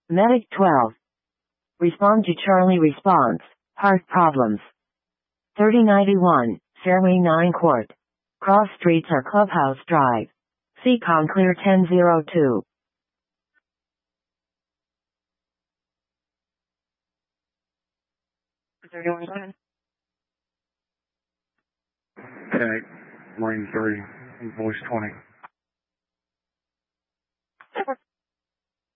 Medic 12. Respond to Charlie response. Heart problems. 3091, Fairway 9 Court. Cross Streets or Clubhouse Drive. Seacon Clear 1002. Is there anyone on? Okay, Marine 3, voice 20.